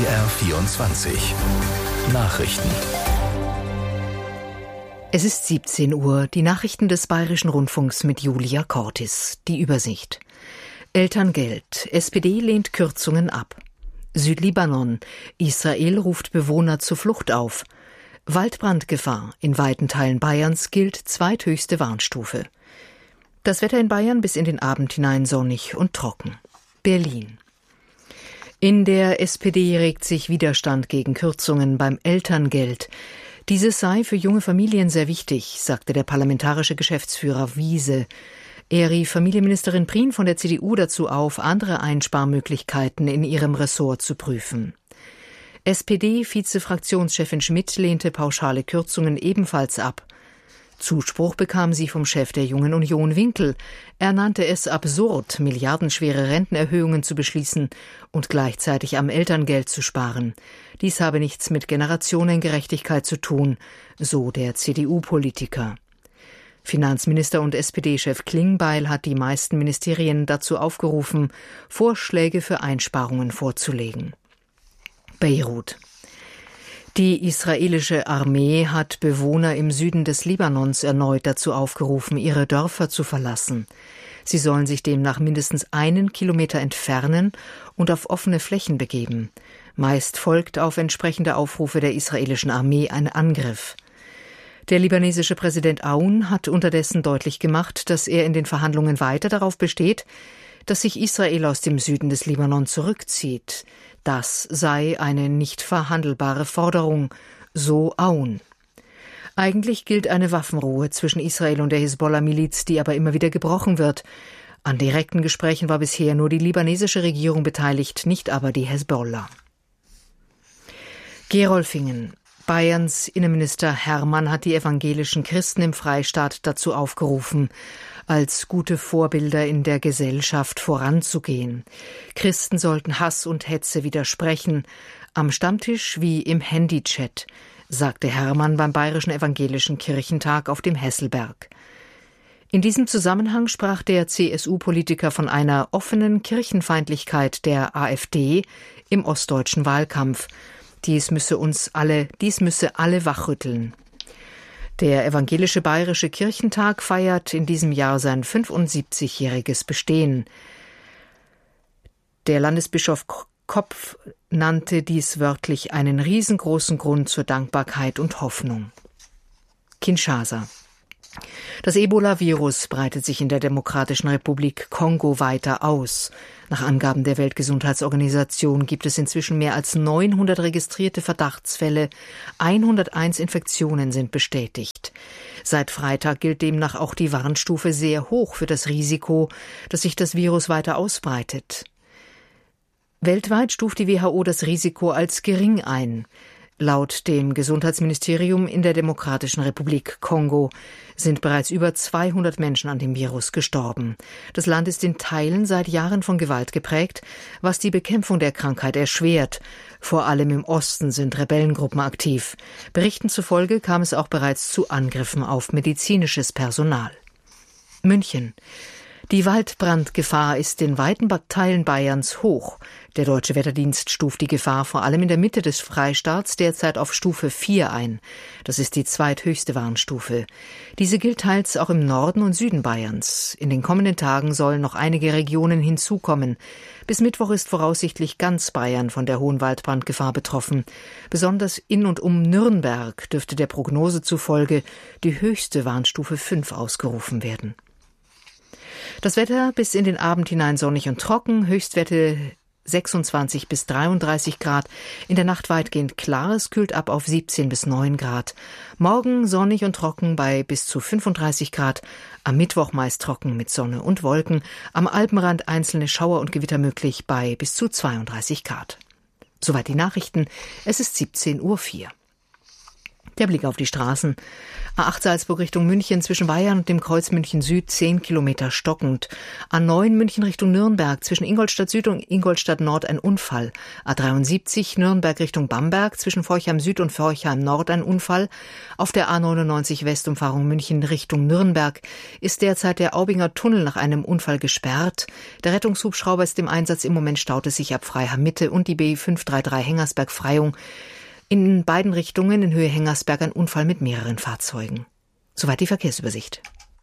BR24 Nachrichten. Es ist 17 Uhr, die Nachrichten des Bayerischen Rundfunks mit Julia Cortis. Die Übersicht. Elterngeld. SPD lehnt Kürzungen ab. Südlibanon. Israel ruft Bewohner zur Flucht auf. Waldbrandgefahr. In weiten Teilen Bayerns gilt zweithöchste Warnstufe. Das Wetter in Bayern bis in den Abend hinein sonnig und trocken. Berlin. In der SPD regt sich Widerstand gegen Kürzungen beim Elterngeld. Dieses sei für junge Familien sehr wichtig, sagte der parlamentarische Geschäftsführer Wiese. Er rief Familienministerin Prien von der CDU dazu auf, andere Einsparmöglichkeiten in ihrem Ressort zu prüfen. SPD-Vize-Fraktionschefin Schmidt lehnte pauschale Kürzungen ebenfalls ab. Zuspruch bekam sie vom Chef der Jungen Union Winkel. Er nannte es absurd, milliardenschwere Rentenerhöhungen zu beschließen und gleichzeitig am Elterngeld zu sparen. Dies habe nichts mit Generationengerechtigkeit zu tun, so der CDU-Politiker. Finanzminister und SPD-Chef Klingbeil hat die meisten Ministerien dazu aufgerufen, Vorschläge für Einsparungen vorzulegen. Beirut. Die israelische Armee hat Bewohner im Süden des Libanons erneut dazu aufgerufen, ihre Dörfer zu verlassen. Sie sollen sich demnach mindestens 1 Kilometer entfernen und auf offene Flächen begeben. Meist folgt auf entsprechende Aufrufe der israelischen Armee ein Angriff. Der libanesische Präsident Aoun hat unterdessen deutlich gemacht, dass er in den Verhandlungen weiter darauf besteht, dass sich Israel aus dem Süden des Libanon zurückzieht. Das sei eine nicht verhandelbare Forderung, so Aoun. Eigentlich gilt eine Waffenruhe zwischen Israel und der Hisbollah-Miliz, die aber immer wieder gebrochen wird. An direkten Gesprächen war bisher nur die libanesische Regierung beteiligt, nicht aber die Hisbollah. Gerolfingen. Bayerns Innenminister Hermann hat die evangelischen Christen im Freistaat dazu aufgerufen, als gute Vorbilder in der Gesellschaft voranzugehen. Christen sollten Hass und Hetze widersprechen, am Stammtisch wie im Handychat, sagte Hermann beim Bayerischen Evangelischen Kirchentag auf dem Hesselberg. In diesem Zusammenhang sprach der CSU-Politiker von einer offenen Kirchenfeindlichkeit der AfD im ostdeutschen Wahlkampf. Dies müsse alle wachrütteln. Der Evangelische Bayerische Kirchentag feiert in diesem Jahr sein 75-jähriges Bestehen. Der Landesbischof Kopf nannte dies wörtlich einen riesengroßen Grund zur Dankbarkeit und Hoffnung. Kinshasa. Das Ebola-Virus breitet sich in der Demokratischen Republik Kongo weiter aus. Nach Angaben der Weltgesundheitsorganisation gibt es inzwischen mehr als 900 registrierte Verdachtsfälle, 101 Infektionen sind bestätigt. Seit Freitag gilt demnach auch die Warnstufe sehr hoch für das Risiko, dass sich das Virus weiter ausbreitet. Weltweit stuft die WHO das Risiko als gering ein. Laut dem Gesundheitsministerium in der Demokratischen Republik Kongo sind bereits über 200 Menschen an dem Virus gestorben. Das Land ist in Teilen seit Jahren von Gewalt geprägt, was die Bekämpfung der Krankheit erschwert. Vor allem im Osten sind Rebellengruppen aktiv. Berichten zufolge kam es auch bereits zu Angriffen auf medizinisches Personal. München. Die Waldbrandgefahr ist in weiten Teilen Bayerns hoch. Der Deutsche Wetterdienst stuft die Gefahr vor allem in der Mitte des Freistaats derzeit auf Stufe 4 ein. Das ist die zweithöchste Warnstufe. Diese gilt teils auch im Norden und Süden Bayerns. In den kommenden Tagen sollen noch einige Regionen hinzukommen. Bis Mittwoch ist voraussichtlich ganz Bayern von der hohen Waldbrandgefahr betroffen. Besonders in und um Nürnberg dürfte der Prognose zufolge die höchste Warnstufe 5 ausgerufen werden. Das Wetter bis in den Abend hinein sonnig und trocken, Höchstwerte 26 bis 33 Grad, in der Nacht weitgehend klar, es kühlt ab auf 17 bis 9 Grad. Morgen sonnig und trocken bei bis zu 35 Grad, am Mittwoch meist trocken mit Sonne und Wolken, am Alpenrand einzelne Schauer und Gewitter möglich bei bis zu 32 Grad. Soweit die Nachrichten, es ist 17:04 Uhr. Der Blick auf die Straßen. A8 Salzburg Richtung München zwischen Weihern und dem Kreuz München Süd 10 Kilometer stockend. A9 München Richtung Nürnberg zwischen Ingolstadt Süd und Ingolstadt Nord ein Unfall. A73 Nürnberg Richtung Bamberg zwischen Forchheim Süd und Forchheim Nord ein Unfall. Auf der A99 Westumfahrung München Richtung Nürnberg ist derzeit der Aubinger Tunnel nach einem Unfall gesperrt. Der Rettungshubschrauber ist im Einsatz. Im Moment staut es sich ab Freiham Mitte und die B533 Hengersberg-Freyung. In beiden Richtungen in Höhe Hengersberg ein Unfall mit mehreren Fahrzeugen. Soweit die Verkehrsübersicht.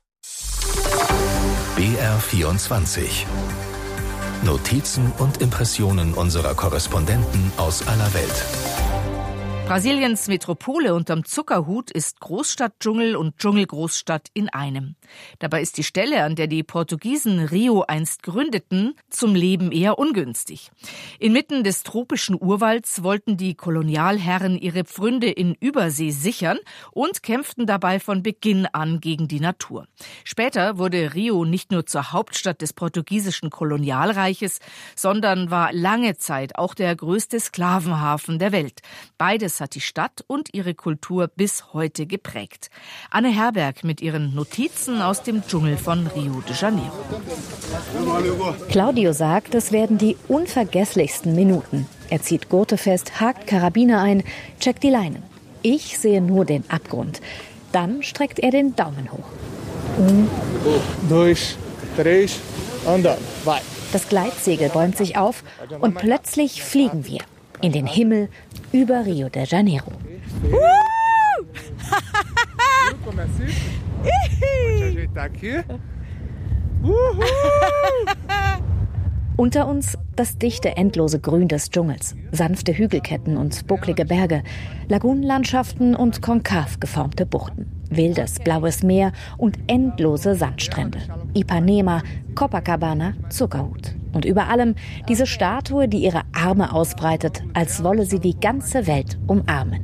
BR24. Notizen und Impressionen unserer Korrespondenten aus aller Welt. Brasiliens Metropole unterm Zuckerhut ist Großstadtdschungel und Dschungelgroßstadt in einem. Dabei ist die Stelle, an der die Portugiesen Rio einst gründeten, zum Leben eher ungünstig. Inmitten des tropischen Urwalds wollten die Kolonialherren ihre Pfründe in Übersee sichern und kämpften dabei von Beginn an gegen die Natur. Später wurde Rio nicht nur zur Hauptstadt des portugiesischen Kolonialreiches, sondern war lange Zeit auch der größte Sklavenhafen der Welt. Beides hat die Stadt und ihre Kultur bis heute geprägt. Anne Herberg mit ihren Notizen aus dem Dschungel von Rio de Janeiro. Claudio sagt, es werden die unvergesslichsten Minuten. Er zieht Gurte fest, hakt Karabiner ein, checkt die Leinen. Ich sehe nur den Abgrund. Dann streckt er den Daumen hoch. 1, 2, 3, und dann weiter. Das Gleitsegel bäumt sich auf und plötzlich fliegen wir in den Himmel über Rio de Janeiro. Unter uns das dichte, endlose Grün des Dschungels, sanfte Hügelketten und bucklige Berge, Lagunenlandschaften und konkav geformte Buchten, wildes, blaues Meer und endlose Sandstrände. Ipanema, Copacabana, Zuckerhut. Und über allem diese Statue, die ihre Arme ausbreitet, als wolle sie die ganze Welt umarmen.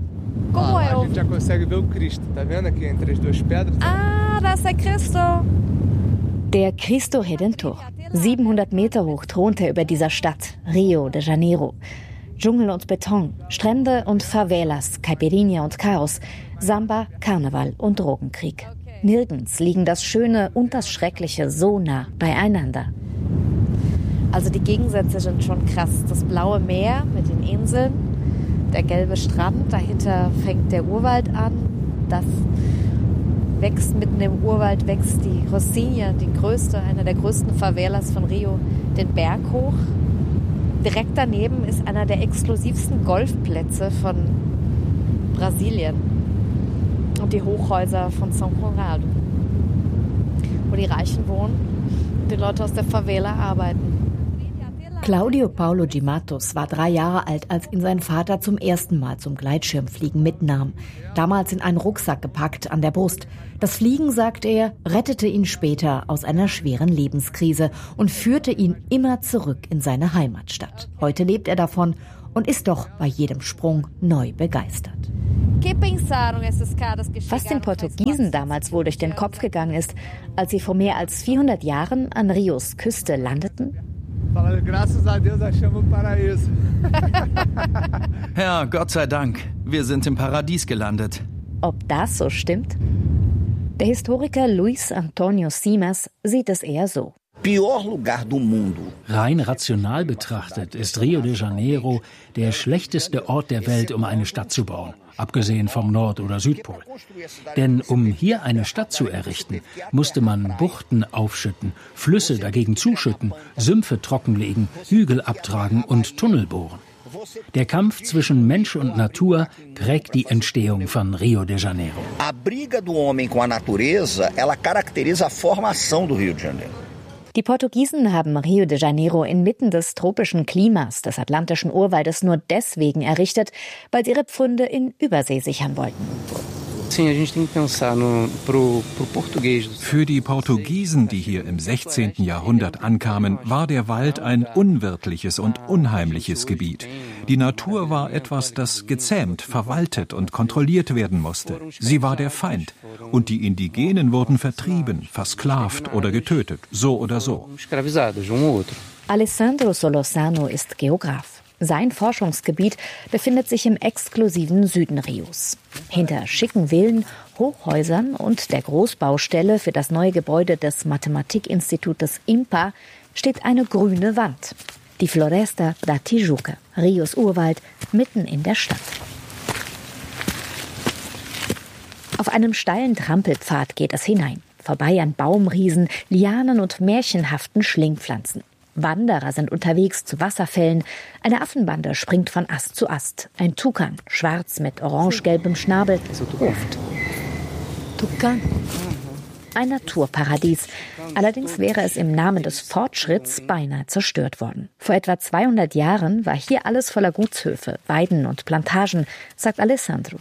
Das ist Cristo. Der Cristo Redentor. 700 Meter hoch thront er über dieser Stadt, Rio de Janeiro. Dschungel und Beton, Strände und Favelas, Caipirinha und Chaos, Samba, Karneval und Drogenkrieg. Nirgends liegen das Schöne und das Schreckliche so nah beieinander. Also die Gegensätze sind schon krass. Das blaue Meer mit den Inseln, der gelbe Strand, dahinter fängt der Urwald an. Das wächst mitten im Urwald, wächst die Rocinha, eine der größten Favelas von Rio, den Berg hoch. Direkt daneben ist einer der exklusivsten Golfplätze von Brasilien und die Hochhäuser von São Conrado, wo die Reichen wohnen und die Leute aus der Favela arbeiten. Claudio Paulo de Matos war 3 Jahre alt, als ihn sein Vater zum ersten Mal zum Gleitschirmfliegen mitnahm. Damals in einen Rucksack gepackt an der Brust. Das Fliegen, sagt er, rettete ihn später aus einer schweren Lebenskrise und führte ihn immer zurück in seine Heimatstadt. Heute lebt er davon und ist doch bei jedem Sprung neu begeistert. Was den Portugiesen damals wohl durch den Kopf gegangen ist, als sie vor mehr als 400 Jahren an Rios Küste landeten? Ja, Gott sei Dank. Wir sind im Paradies gelandet. Ob das so stimmt? Der Historiker Luis Antonio Simas sieht es eher so. Rein rational betrachtet ist Rio de Janeiro der schlechteste Ort der Welt, um eine Stadt zu bauen, abgesehen vom Nord- oder Südpol. Denn um hier eine Stadt zu errichten, musste man Buchten aufschütten, Flüsse dagegen zuschütten, Sümpfe trockenlegen, Hügel abtragen und Tunnel bohren. Der Kampf zwischen Mensch und Natur prägt die Entstehung von Rio de Janeiro. A briga do homem com a natureza, ela caracteriza a formação do Rio de Janeiro. Die Portugiesen haben Rio de Janeiro inmitten des tropischen Klimas des atlantischen Urwaldes nur deswegen errichtet, weil sie ihre Pfründe in Übersee sichern wollten. Für die Portugiesen, die hier im 16. Jahrhundert ankamen, war der Wald ein unwirtliches und unheimliches Gebiet. Die Natur war etwas, das gezähmt, verwaltet und kontrolliert werden musste. Sie war der Feind. Und die Indigenen wurden vertrieben, versklavt oder getötet, so oder so. Alessandro Solosano ist Geograf. Sein Forschungsgebiet befindet sich im exklusiven Süden Rios. Hinter schicken Villen, Hochhäusern und der Großbaustelle für das neue Gebäude des Mathematikinstitutes IMPA steht eine grüne Wand. Die Floresta da Tijuca, Rios Urwald, mitten in der Stadt. Auf einem steilen Trampelpfad geht es hinein, vorbei an Baumriesen, Lianen und märchenhaften Schlingpflanzen. Wanderer sind unterwegs zu Wasserfällen, eine Affenbande springt von Ast zu Ast, ein Tukan, schwarz mit orange-gelbem Schnabel, ruft. Tukan. Ein Naturparadies. Allerdings wäre es im Namen des Fortschritts beinahe zerstört worden. Vor etwa 200 Jahren war hier alles voller Gutshöfe, Weiden und Plantagen, sagt Alessandro.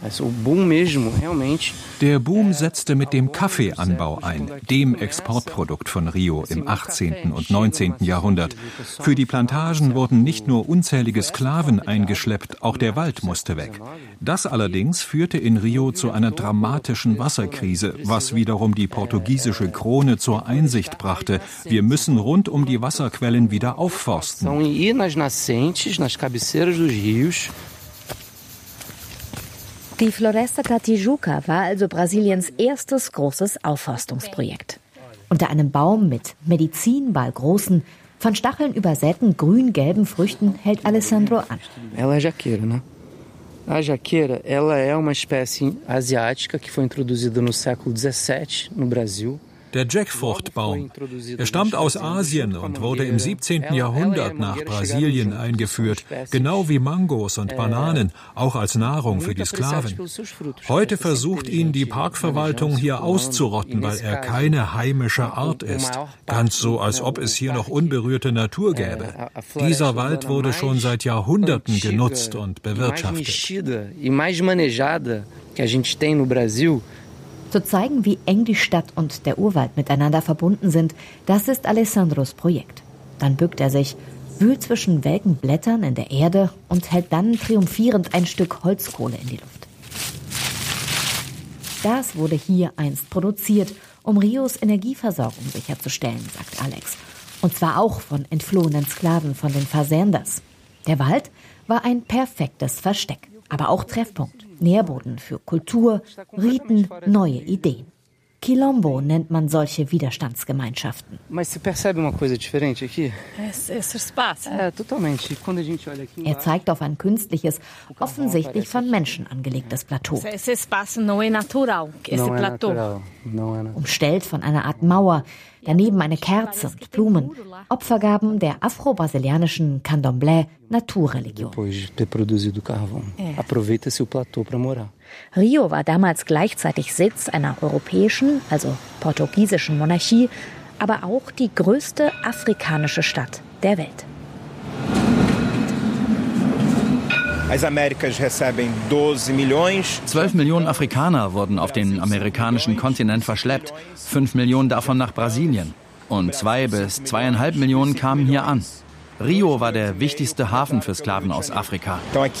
Der Boom setzte mit dem Kaffeeanbau ein, dem Exportprodukt von Rio im 18. und 19. Jahrhundert. Für die Plantagen wurden nicht nur unzählige Sklaven eingeschleppt, auch der Wald musste weg. Das allerdings führte in Rio zu einer dramatischen Wasserkrise, was wiederum die portugiesische Krone zur Einsicht brachte. Wir müssen rund um die Wasserquellen wieder aufforsten. Die Floresta da Tijuca war also Brasiliens erstes großes Aufforstungsprojekt. Unter einem Baum mit medizinballgroßen, von Stacheln übersäten grün-gelben Früchten hält Alessandro an. A jaqueira, ela é uma espécie asiática que foi introduzida no século XVII no Brasil. Der Jackfruchtbaum. Er stammt aus Asien und wurde im 17. Jahrhundert nach Brasilien eingeführt, genau wie Mangos und Bananen, auch als Nahrung für die Sklaven. Heute versucht ihn die Parkverwaltung hier auszurotten, weil er keine heimische Art ist. Ganz so, als ob es hier noch unberührte Natur gäbe. Dieser Wald wurde schon seit Jahrhunderten genutzt und bewirtschaftet. Zu zeigen, wie eng die Stadt und der Urwald miteinander verbunden sind, das ist Alessandros Projekt. Dann bückt er sich, wühlt zwischen welken Blättern in der Erde und hält dann triumphierend ein Stück Holzkohle in die Luft. Das wurde hier einst produziert, um Rios Energieversorgung sicherzustellen, sagt Alex. Und zwar auch von entflohenen Sklaven von den Fazendas. Der Wald war ein perfektes Versteck, aber auch Treffpunkt. Nährboden für Kultur, Riten, neue Ideen. Quilombo nennt man solche Widerstandsgemeinschaften. Er zeigt auf ein künstliches, offensichtlich von Menschen angelegtes Plateau. Umstellt von einer Art Mauer, daneben eine Kerze und Blumen, Opfergaben der afro-brasilianischen Candomblé Naturreligion. Rio war damals gleichzeitig Sitz einer europäischen, also portugiesischen Monarchie, aber auch die größte afrikanische Stadt der Welt. 12 Millionen Afrikaner wurden auf den amerikanischen Kontinent verschleppt, 5 Millionen davon nach Brasilien. Und 2 bis 2,5 Millionen kamen hier an. Rio war der wichtigste Hafen für Sklaven aus Afrika.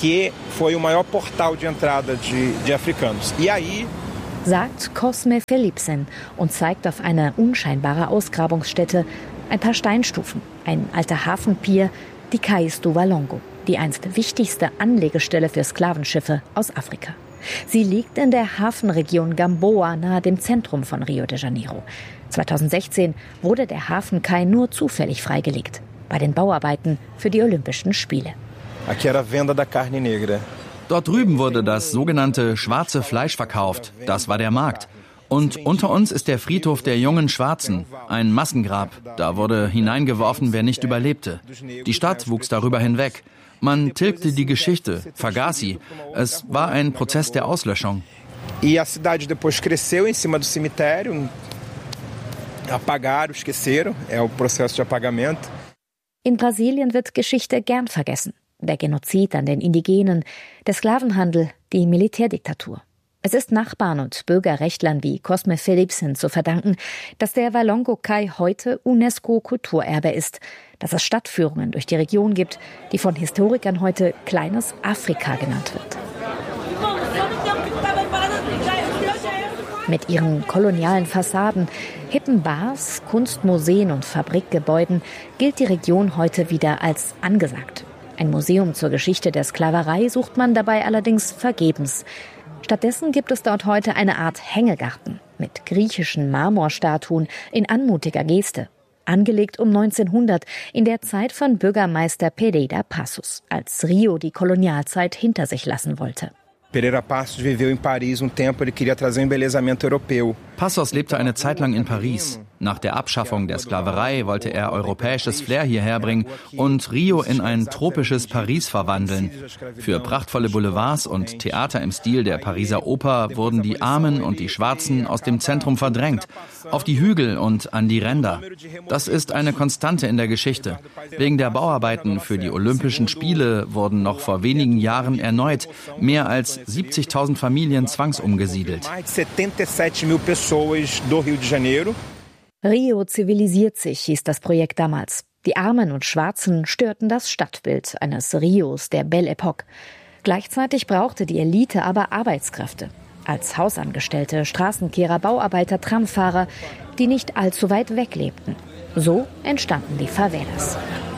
Sagt Cosme Felipsen und zeigt auf eine unscheinbare Ausgrabungsstätte, ein paar Steinstufen, ein alter Hafenpier, die Cais do Valongo, die einst wichtigste Anlegestelle für Sklavenschiffe aus Afrika. Sie liegt in der Hafenregion Gamboa nahe dem Zentrum von Rio de Janeiro. 2016 wurde der Hafenkai nur zufällig freigelegt bei den Bauarbeiten für die Olympischen Spiele. Dort drüben wurde das sogenannte schwarze Fleisch verkauft. Das war der Markt. Und unter uns ist der Friedhof der jungen Schwarzen, ein Massengrab. Da wurde hineingeworfen, wer nicht überlebte. Die Stadt wuchs darüber hinweg. Man tilgte die Geschichte, vergaß sie. Es war ein Prozess der Auslöschung. E a cidade depois cresceu em cima do cemitério. Apagaram, esqueceram. É o processo de apagamento. In Brasilien wird Geschichte gern vergessen. Der Genozid an den Indigenen, der Sklavenhandel, die Militärdiktatur. Es ist Nachbarn und Bürgerrechtlern wie Cosme Felipsen zu verdanken, dass der Valongo Kai heute UNESCO-Kulturerbe ist, dass es Stadtführungen durch die Region gibt, die von Historikern heute Kleines Afrika genannt wird. Mit ihren kolonialen Fassaden, hippen Bars, Kunstmuseen und Fabrikgebäuden gilt die Region heute wieder als angesagt. Ein Museum zur Geschichte der Sklaverei sucht man dabei allerdings vergebens. Stattdessen gibt es dort heute eine Art Hängegarten mit griechischen Marmorstatuen in anmutiger Geste. Angelegt um 1900, in der Zeit von Bürgermeister Pereira Passos, als Rio die Kolonialzeit hinter sich lassen wollte. Pereira Passos viveu em Paris tempo, ele queria trazer embelezamento europeu. Passos lebte eine Zeit lang in Paris. Nach der Abschaffung der Sklaverei wollte er europäisches Flair hierher bringen und Rio in ein tropisches Paris verwandeln. Für prachtvolle Boulevards und Theater im Stil der Pariser Oper wurden die Armen und die Schwarzen aus dem Zentrum verdrängt, auf die Hügel und an die Ränder. Das ist eine Konstante in der Geschichte. Wegen der Bauarbeiten für die Olympischen Spiele wurden noch vor wenigen Jahren erneut mehr als 70.000 Familien zwangsumgesiedelt. Rio zivilisiert sich, hieß das Projekt damals. Die Armen und Schwarzen störten das Stadtbild eines Rios der Belle Époque. Gleichzeitig brauchte die Elite aber Arbeitskräfte. Als Hausangestellte, Straßenkehrer, Bauarbeiter, Tramfahrer, die nicht allzu weit weg lebten. So entstanden die Favelas.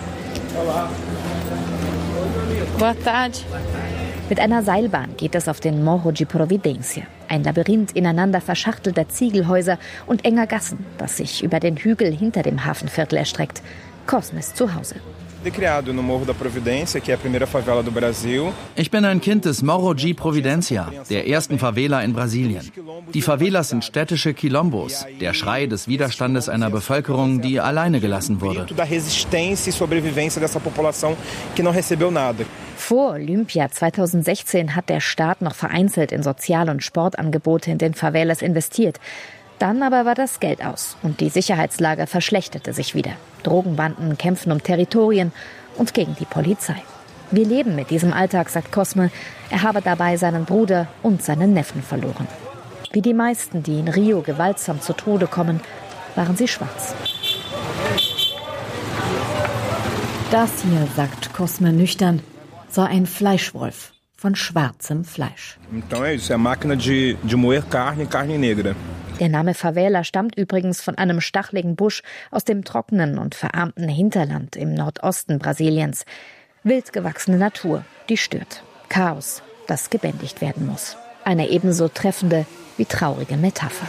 Boa tarde. Mit einer Seilbahn geht es auf den Morro de Providência, ein Labyrinth ineinander verschachtelter Ziegelhäuser und enger Gassen, das sich über den Hügel hinter dem Hafenviertel erstreckt. Cosmes Zuhause. Ich bin ein Kind des Morro de Providência, der ersten Favela in Brasilien. Die Favelas sind städtische Quilombos, der Schrei des Widerstandes einer Bevölkerung, die alleine gelassen wurde. Vor Olympia 2016 hat der Staat noch vereinzelt in Sozial- und Sportangebote in den Favelas investiert. Dann aber war das Geld aus und die Sicherheitslage verschlechterte sich wieder. Drogenbanden kämpfen um Territorien und gegen die Polizei. Wir leben mit diesem Alltag, sagt Cosme. Er habe dabei seinen Bruder und seinen Neffen verloren. Wie die meisten, die in Rio gewaltsam zu Tode kommen, waren sie schwarz. Das hier, sagt Cosme nüchtern, sei ein Fleischwolf von schwarzem Fleisch. Der Name Favela stammt übrigens von einem stacheligen Busch aus dem trockenen und verarmten Hinterland im Nordosten Brasiliens. Wild gewachsene Natur, die stört. Chaos, das gebändigt werden muss. Eine ebenso treffende wie traurige Metapher.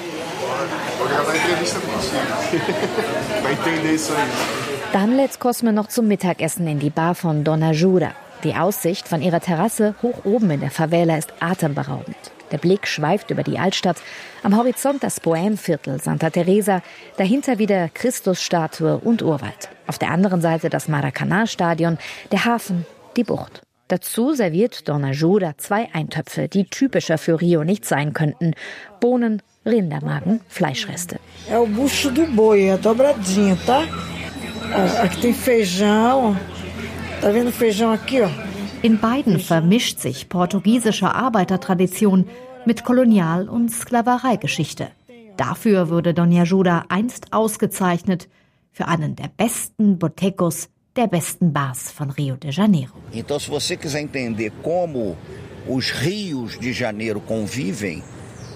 Dann lädt Cosme noch zum Mittagessen in die Bar von Dona Jura. Die Aussicht von ihrer Terrasse hoch oben in der Favela ist atemberaubend. Der Blick schweift über die Altstadt. Am Horizont das Bohème-Viertel Santa Teresa, dahinter wieder Christusstatue und Urwald. Auf der anderen Seite das Maracanã-Stadion, der Hafen, die Bucht. Dazu serviert Dona Jura 2 Eintöpfe, die typischer für Rio nicht sein könnten. Bohnen, Rindermagen, Fleischreste. É o bucho do boi, é dobradinho, tá? Aqui tem feijão. Tá vendo feijão aqui, ó? In beiden vermischt sich portugiesische Arbeitertradition mit Kolonial- und Sklavereigeschichte. Dafür wurde Dona Jura einst ausgezeichnet für einen der besten Botecos, der besten Bars von Rio de Janeiro. Então, se você quiser entender como os rios de Janeiro convivem,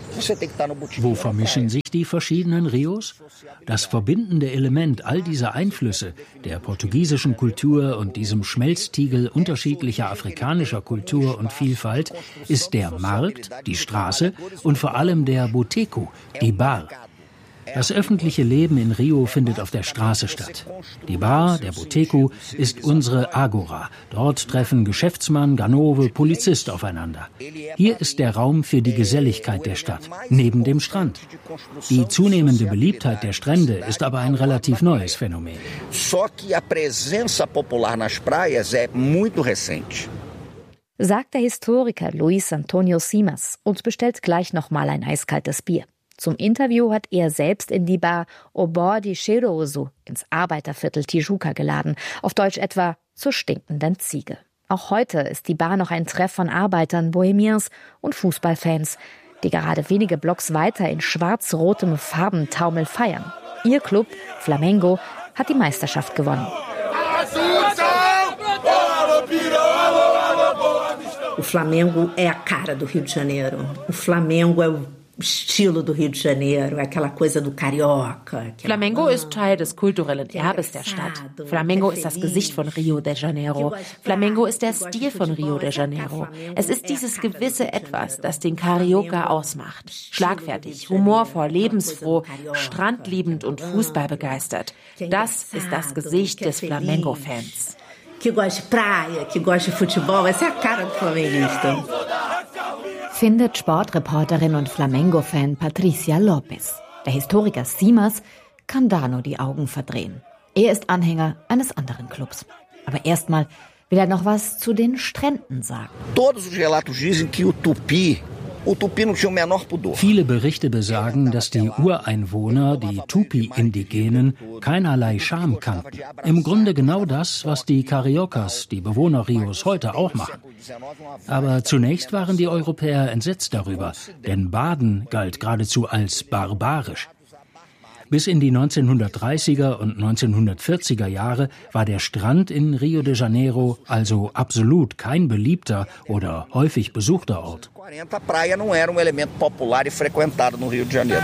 wo vermischen sich die verschiedenen Rios? Das verbindende Element all dieser Einflüsse, der portugiesischen Kultur und diesem Schmelztiegel unterschiedlicher afrikanischer Kultur und Vielfalt, ist der Markt, die Straße und vor allem der Boteco, die Bar. Das öffentliche Leben in Rio findet auf der Straße statt. Die Bar, der Boteco, ist unsere Agora. Dort treffen Geschäftsmann, Ganove, Polizist aufeinander. Hier ist der Raum für die Geselligkeit der Stadt, neben dem Strand. Die zunehmende Beliebtheit der Strände ist aber ein relativ neues Phänomen. Só que a presença popular nas praias é muito recente. Sagt der Historiker Luis Antonio Simas und bestellt gleich nochmal ein eiskaltes Bier. Zum Interview hat er selbst in die Bar O Bode Cheiroso ins Arbeiterviertel Tijuca geladen, auf Deutsch etwa zur stinkenden Ziege. Auch heute ist die Bar noch ein Treff von Arbeitern, Bohemiens und Fußballfans, die gerade wenige Blocks weiter in schwarz-rotem Farbentaumel feiern. Ihr Club, Flamengo, hat die Meisterschaft gewonnen. O Flamengo é a cara do Rio de Janeiro. O Flamengo é estilo do Rio de Janeiro, aquela coisa do carioca. Flamengo ist Teil des kulturellen Erbes der Stadt. Flamengo ist das Gesicht von Rio de Janeiro. Flamengo ist der Stil von Rio de Janeiro. Es ist dieses gewisse Etwas, das den Carioca ausmacht. Schlagfertig, humorvoll, lebensfroh, strandliebend und fußballbegeistert. Das ist das Gesicht des Flamengo-Fans. Que gosta de praia, que gosta de futebol, essa é a cara do flamenguista. Findet Sportreporterin und Flamengo-Fan Patricia Lopez. Der Historiker Simas kann da nur die Augen verdrehen. Er ist Anhänger eines anderen Clubs. Aber erstmal will er noch was zu den Stränden sagen. Todos os relatos dizem que o Tupi não tinha o menor pudor. Viele Berichte besagen, dass die Ureinwohner, die Tupi-Indigenen, keinerlei Scham kannten. Im Grunde genau das, was die Cariocas, die Bewohner Rios, heute auch machen. Aber zunächst waren die Europäer entsetzt darüber, denn Baden galt geradezu als barbarisch. Bis in die 1930er und 1940er Jahre war der Strand in Rio de Janeiro also absolut kein beliebter oder häufig besuchter Ort. A praia não era elemento popular e frequentado no Rio de Janeiro.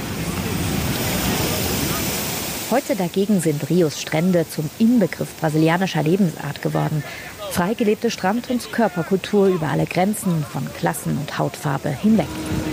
Heute dagegen sind Rios Strände zum Inbegriff brasilianischer Lebensart geworden. Frei gelebte Strand- und Körperkultur über alle Grenzen von Klassen und Hautfarbe hinweg.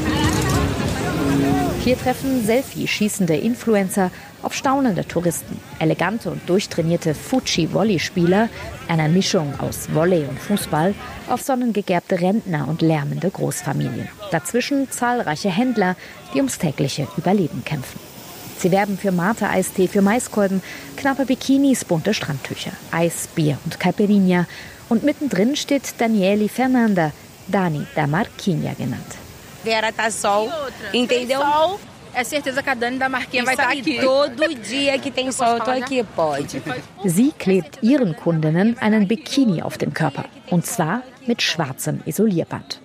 Hier treffen Selfie-schießende Influencer auf staunende Touristen, elegante und durchtrainierte Fuji-Volley-Spieler, einer Mischung aus Volley und Fußball, auf sonnengegerbte Rentner und lärmende Großfamilien. Dazwischen zahlreiche Händler, die ums tägliche Überleben kämpfen. Sie werben für Mate-Eistee, für Maiskolben, knappe Bikinis, bunte Strandtücher, Eis, Bier und Caipirinha. Und mittendrin steht Daniele Fernanda, Dani da Marquinha genannt. Vera tá sol, entendeu? É certeza que a Dani da Marquinha vai estar aqui. Todo dia que tem sol, eu tô aqui, pode. Sie klebt ihren Kundinnen einen Bikini auf den Körper. Und zwar mit schwarzem Isolierband.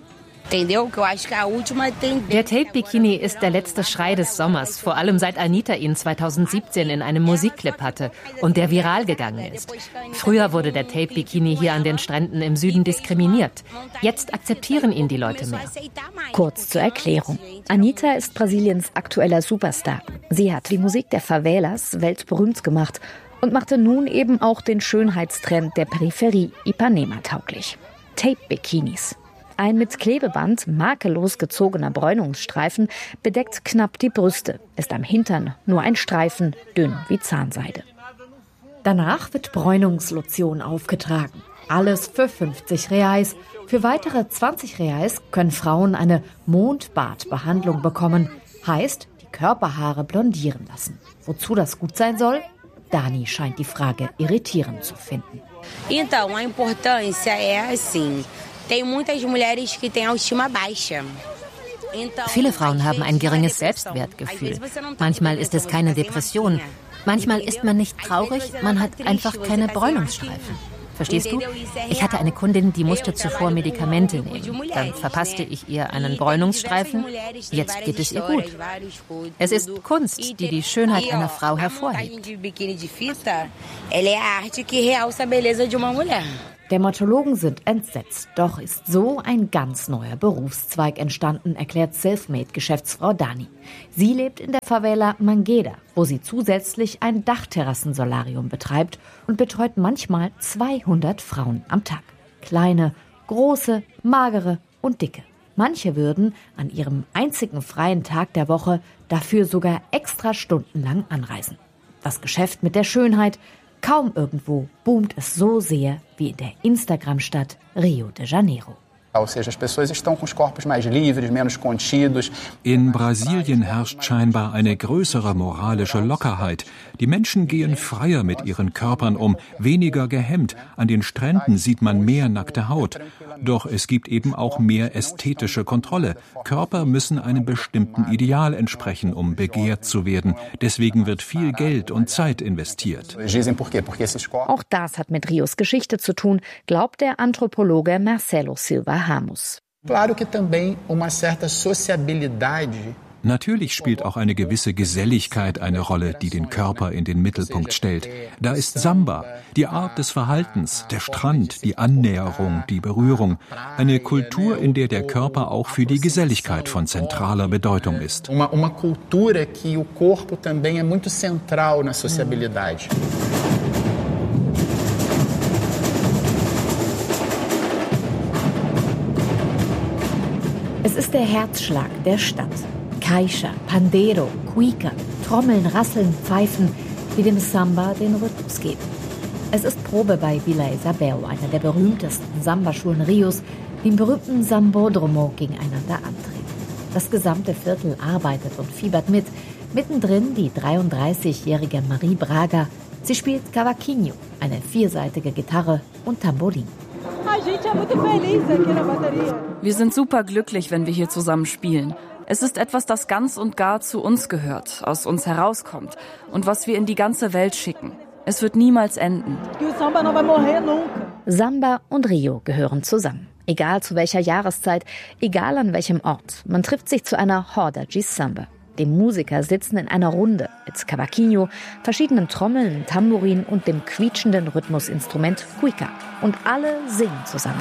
Der Tape-Bikini ist der letzte Schrei des Sommers, vor allem seit Anitta ihn 2017 in einem Musikclip hatte und der viral gegangen ist. Früher wurde der Tape-Bikini hier an den Stränden im Süden diskriminiert. Jetzt akzeptieren ihn die Leute mehr. Kurz zur Erklärung. Anitta ist Brasiliens aktueller Superstar. Sie hat die Musik der Favelas weltberühmt gemacht und machte nun eben auch den Schönheitstrend der Peripherie Ipanema tauglich. Tape-Bikinis. Ein mit Klebeband makellos gezogener Bräunungsstreifen bedeckt knapp die Brüste, ist am Hintern nur ein Streifen, dünn wie Zahnseide. Danach wird Bräunungslotion aufgetragen. Alles für 50 Reais. Für weitere 20 Reais können Frauen eine Mondbadbehandlung bekommen. Heißt, die Körperhaare blondieren lassen. Wozu das gut sein soll? Dani scheint die Frage irritierend zu finden. Então, a importância é assim. Viele Frauen haben ein geringes Selbstwertgefühl. Manchmal ist es keine Depression. Manchmal ist man nicht traurig, man hat einfach keine Bräunungsstreifen. Verstehst du? Ich hatte eine Kundin, die musste zuvor Medikamente nehmen. Dann verpasste ich ihr einen Bräunungsstreifen. Jetzt geht es ihr gut. Es ist Kunst, die die Schönheit einer Frau hervorhebt. Dermatologen sind entsetzt. Doch ist so ein ganz neuer Berufszweig entstanden, erklärt Selfmade-Geschäftsfrau Dani. Sie lebt in der Favela Mangueira, wo sie zusätzlich ein Dachterrassensolarium betreibt und betreut manchmal 200 Frauen am Tag. Kleine, große, magere und dicke. Manche würden an ihrem einzigen freien Tag der Woche dafür sogar extra stundenlang anreisen. Das Geschäft mit der Schönheit. Kaum irgendwo boomt es so sehr wie in der Instagram-Stadt Rio de Janeiro. In Brasilien herrscht scheinbar eine größere moralische Lockerheit. Die Menschen gehen freier mit ihren Körpern um, weniger gehemmt. An den Stränden sieht man mehr nackte Haut. Doch es gibt eben auch mehr ästhetische Kontrolle. Körper müssen einem bestimmten Ideal entsprechen, um begehrt zu werden. Deswegen wird viel Geld und Zeit investiert. Auch das hat mit Rios Geschichte zu tun, glaubt der Anthropologe Marcelo Silva Ramos. Natürlich spielt auch eine gewisse Geselligkeit eine Rolle, die den Körper in den Mittelpunkt stellt. Da ist Samba, die Art des Verhaltens, der Strand, die Annäherung, die Berührung. Eine Kultur, in der der Körper auch für die Geselligkeit von zentraler Bedeutung ist. Uma cultura que o corpo também é muito central na sociabilidade. Es ist der Herzschlag der Stadt. Caixa, Pandero, Cuica, Trommeln, Rasseln, Pfeifen, die dem Samba den Rhythmus geben. Es ist Probe bei Vila Isabel, einer der berühmtesten Samba-Schulen Rios, die im berühmten Sambódromo gegeneinander antreten. Das gesamte Viertel arbeitet und fiebert mit. Mittendrin die 33-jährige Marie Braga. Sie spielt Cavaquinho, eine viersaitige Gitarre und Tamborin. Wir sind super glücklich, wenn wir hier zusammen spielen. Es ist etwas, das ganz und gar zu uns gehört, aus uns herauskommt und was wir in die ganze Welt schicken. Es wird niemals enden. Samba und Rio gehören zusammen. Egal zu welcher Jahreszeit, egal an welchem Ort. Man trifft sich zu einer Roda de Samba. Die Musiker sitzen in einer Runde mit Cavaquinho, verschiedenen Trommeln, Tambourin und dem quietschenden Rhythmusinstrument Cuica. Und alle singen zusammen.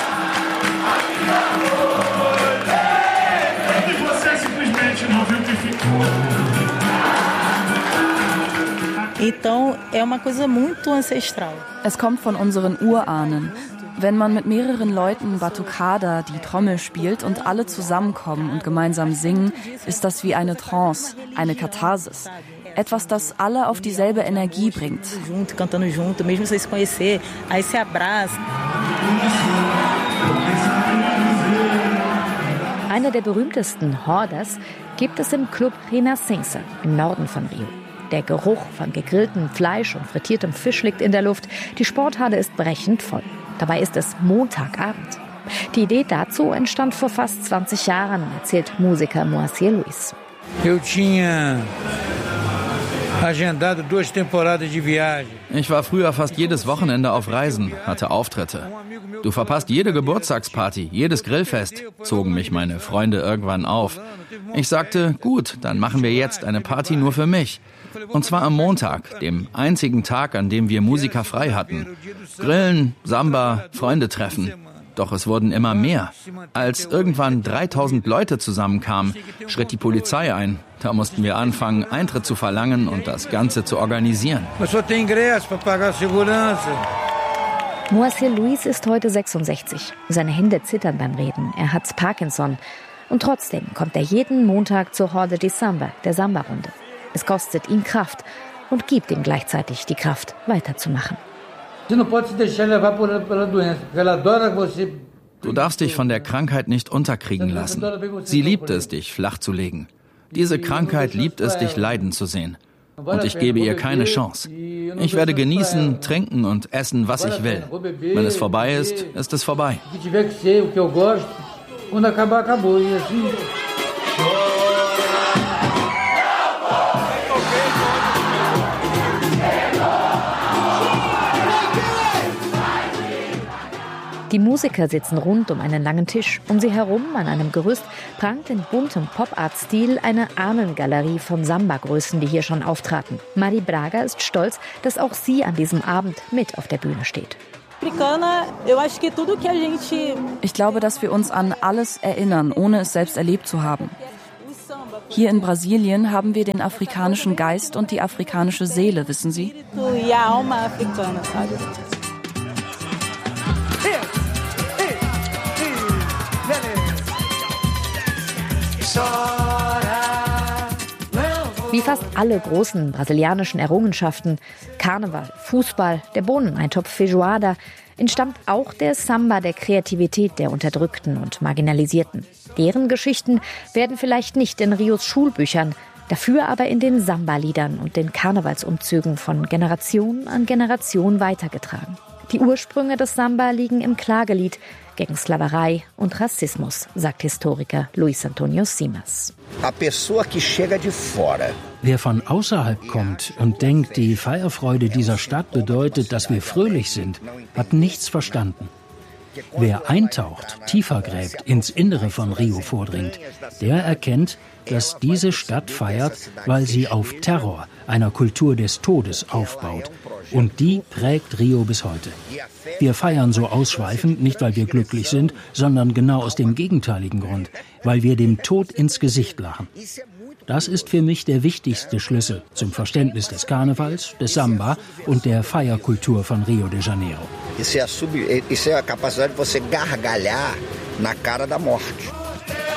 Es kommt von unseren Urahnen. Wenn man mit mehreren Leuten Batucada, die Trommel spielt und alle zusammenkommen und gemeinsam singen, ist das wie eine Trance, eine Katharsis. Etwas, das alle auf dieselbe Energie bringt. Eine der berühmtesten Rodas gibt es im Club Renascença im Norden von Rio. Der Geruch von gegrilltem Fleisch und frittiertem Fisch liegt in der Luft. Die Sporthalle ist brechend voll. Dabei ist es Montagabend. Die Idee dazu entstand vor fast 20 Jahren, erzählt Musiker Moacir Luis. Ich war früher fast jedes Wochenende auf Reisen, hatte Auftritte. Du verpasst jede Geburtstagsparty, jedes Grillfest, zogen mich meine Freunde irgendwann auf. Ich sagte, gut, dann machen wir jetzt eine Party nur für mich. Und zwar am Montag, dem einzigen Tag, an dem wir Musiker frei hatten. Grillen, Samba, Freunde treffen. Doch es wurden immer mehr. Als irgendwann 3000 Leute zusammenkamen, schritt die Polizei ein. Da mussten wir anfangen, Eintritt zu verlangen und das Ganze zu organisieren. Moacir Luis ist heute 66. Seine Hände zittern beim Reden. Er hat Parkinson. Und trotzdem kommt er jeden Montag zur Roda de Samba, der Samba-Runde. Es kostet ihn Kraft und gibt ihm gleichzeitig die Kraft, weiterzumachen. Du darfst dich von der Krankheit nicht unterkriegen lassen. Sie liebt es, dich flach zu legen. Diese Krankheit liebt es, dich leiden zu sehen. Und ich gebe ihr keine Chance. Ich werde genießen, trinken und essen, was ich will. Wenn es vorbei ist, ist es vorbei. Die Musiker sitzen rund um einen langen Tisch. Um sie herum, an einem Gerüst, prangt in buntem Pop-Art-Stil eine Ahnengalerie von Samba-Größen, die hier schon auftraten. Marie Braga ist stolz, dass auch sie an diesem Abend mit auf der Bühne steht. Ich glaube, dass wir uns an alles erinnern, ohne es selbst erlebt zu haben. Hier in Brasilien haben wir den afrikanischen Geist und die afrikanische Seele, wissen Sie? Wie fast alle großen brasilianischen Errungenschaften, Karneval, Fußball, der Bohneneintopf Feijoada, entstammt auch der Samba der Kreativität der Unterdrückten und Marginalisierten. Deren Geschichten werden vielleicht nicht in Rios Schulbüchern, dafür aber in den Samba-Liedern und den Karnevalsumzügen von Generation an Generation weitergetragen. Die Ursprünge des Samba liegen im Klagelied gegen Sklaverei und Rassismus, sagt Historiker Luis Antônio Simas. Wer von außerhalb kommt und denkt, die Feierfreude dieser Stadt bedeutet, dass wir fröhlich sind, hat nichts verstanden. Wer eintaucht, tiefer gräbt, ins Innere von Rio vordringt, der erkennt, dass diese Stadt feiert, weil sie auf Terror, einer Kultur des Todes, aufbaut. Und die prägt Rio bis heute. Wir feiern so ausschweifend, nicht weil wir glücklich sind, sondern genau aus dem gegenteiligen Grund, weil wir dem Tod ins Gesicht lachen. Das ist für mich der wichtigste Schlüssel zum Verständnis des Karnevals, des Samba und der Feierkultur von Rio de Janeiro. Isso é a capacidade de você gargalhar na cara da morte.